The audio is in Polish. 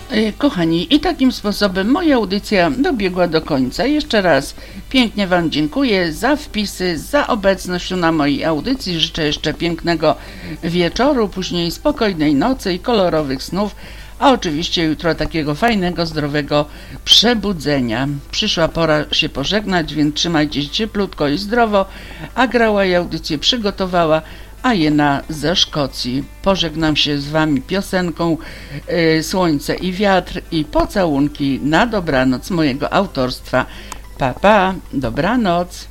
Kochani, i takim sposobem moja audycja dobiegła do końca. Jeszcze raz pięknie Wam dziękuję za wpisy, za obecność na mojej audycji. Życzę jeszcze pięknego wieczoru, później spokojnej nocy i kolorowych snów, a oczywiście jutro takiego fajnego, zdrowego przebudzenia. Przyszła pora się pożegnać, więc trzymajcie się cieplutko i zdrowo, a grała i audycję przygotowała Ajena ze Szkocji. Pożegnam się z Wami piosenką Słońce i wiatr i pocałunki na dobranoc mojego autorstwa. Pa, pa, dobranoc.